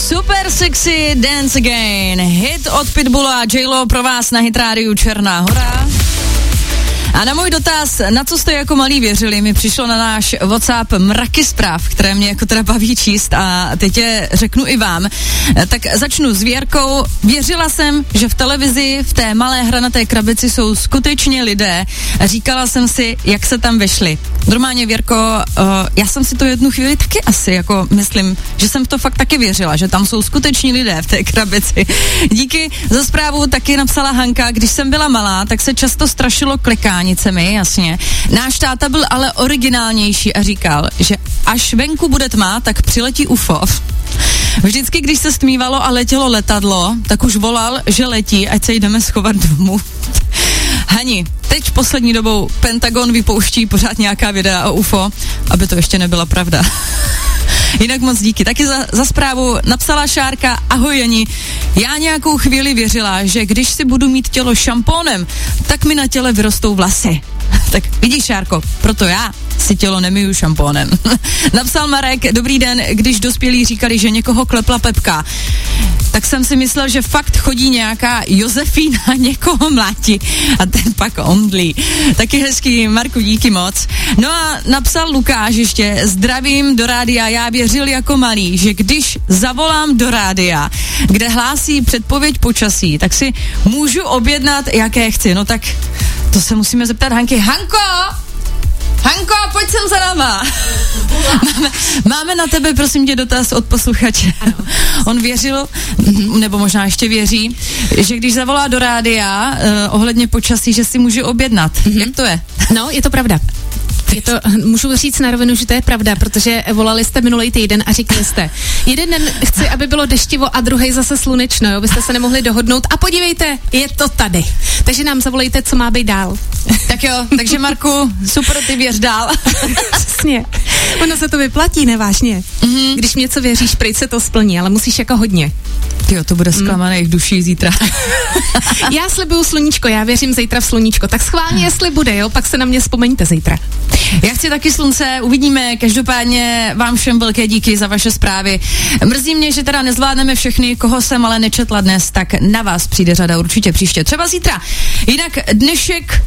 Super Sexy Dance Again. Hit od Pitbulla a J-Lo pro vás na Hit rádiu Černá Hora. A na můj dotaz, na co jste jako malí věřili, mi přišlo na náš WhatsApp mraky zpráv, které mě jako teda baví číst a teď je řeknu i vám. Tak začnu s Věrkou. Věřila jsem, že v televizi v té malé hranaté krabici jsou skutečně lidé a říkala jsem si, jak se tam vešli. Normálně, Věrko, já jsem si to jednu chvíli taky asi jako myslím, že jsem to fakt taky věřila, že tam jsou skuteční lidé v té krabici. Díky za zprávu taky napsala Hanka, když jsem byla malá, tak se často strašilo klekánicemi, jasně. Náš táta byl ale originálnější a říkal, že až venku bude tma, tak přiletí UFO. Vždycky, když se stmívalo a letělo letadlo, tak už volal, že letí, ať se jdeme schovat domů. Hani, teď poslední dobou Pentagon vypouští pořád nějaká videa o UFO, aby to ještě nebyla pravda. Jinak moc díky. Taky za zprávu napsala Šárka, ahoj Jani, já nějakou chvíli věřila, že když si budu mít tělo šampónem, tak mi na těle vyrostou vlasy. Tak vidíš, Šárko, proto já si tělo nemiju šampónem. Napsal Marek, dobrý den, když dospělí říkali, že někoho klepla Pepka, tak jsem si myslel, že fakt chodí nějaká Josefína někoho mlátí a ten pak omdlí. Taky hezký, Marku, díky moc. No a napsal Lukáš ještě, zdravím do rádia, já věřil jako malý, že když zavolám do rádia, kde hlásí předpověď počasí, tak si můžu objednat, jaké chci. No tak to se musíme zeptat Hanky. Hanko, pojď sem za náma. Máme na tebe, prosím tě, dotaz od posluchače. Ano. On věřil, nebo možná ještě věří, že když zavolá do rádia ohledně počasí, že si může objednat. Jak to je? No, je to pravda. Můžu říct na rovinu, že to je pravda, protože volali jste minulý týden a říkali jste, jeden den chci, aby bylo deštivo a druhý zase slunečno, jo, byste se nemohli dohodnout a podívejte, je to tady. Takže nám zavolejte, co má být dál. Tak jo, takže Marku, super, ty věř dál. Přesně. Ono se to vyplatí, nevážně. Když něco věříš, prý se to splní, ale musíš jako hodně. Jo, to bude zklamaných duší zítra. Já slibuju sluníčko, já věřím zítra v sluníčko, tak schválně, jestli bude, jo, pak se na mě vzpomeňte zítra. Já chci taky slunce, uvidíme, každopádně vám všem velké díky za vaše zprávy. Mrzí mě, že teda nezvládneme všechny, koho jsem ale nečetla dnes, tak na vás přijde řada určitě příště, třeba zítra. Jinak dnešek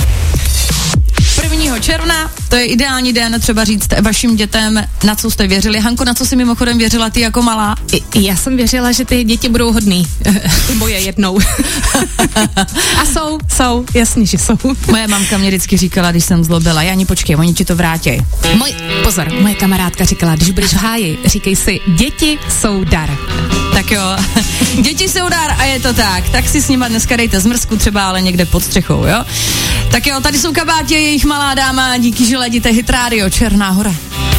1. června, to je ideální den třeba říct vašim dětem, na co jste věřili. Hanko, na co jsi mimochodem věřila ty jako malá? Já jsem věřila, že ty děti budou hodný. Ty moje jednou. A jsou, jasně, že jsou. Moje mamka mě vždycky říkala, když jsem zlobila, Jani, počkej, oni ti to vrátí. Moje kamarádka říkala, když budeš v háji, říkej si, děti jsou dar. Tak jo, děti jsou dar a je to tak. Tak si s nima dneska dejte zmrzku třeba, ale někde pod střechou, jo? Tak jo, tady jsou kabátě, jejich malá dáma, díky, že ledíte Hit rádio Černá Hora.